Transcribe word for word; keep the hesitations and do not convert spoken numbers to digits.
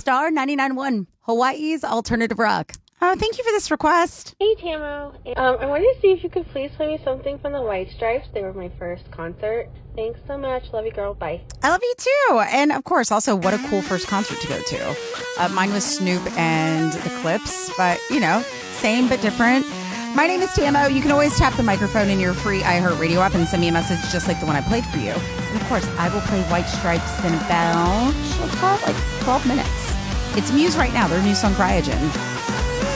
Star ninety-nine point one, Hawaii's alternative rock. Oh, thank you for this request. Hey, Tamo. Um, I wanted to see if you could please play me something from the White Stripes. They were my first concert. Thanks so much. Love you, girl. Bye. I love you too. And of course, also, what a cool first concert to go to. Uh, mine was Snoop and the Clips, but, you know, same but different. My name is Tamo. You can always tap the microphone in your free iHeartRadio app and send me a message just like the one I played for you. And of course, I will play White Stripes in about, let's call it like twelve minutes. It's Muse right now. Their new song, Cryogen.